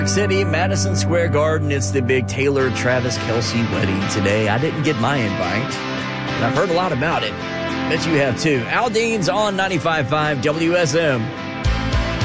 City, Madison Square Garden. It's the big Taylor Travis Kelce wedding today. I didn't get my invite, but I've heard a lot about it. Bet you have too. Aldean's on 95.5 WSM.